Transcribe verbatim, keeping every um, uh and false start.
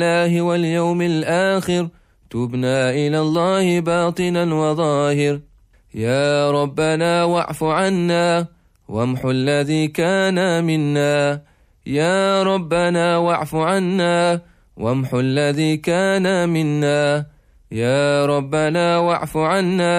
الله واليوم الآخر، تبنا إلى الله باطنا وظاهر. يا ربنا واعف عنا وامحو الذي كان منا، يا ربنا واعف عنا وامحو الذي كان منا، يا ربنا واعف عنا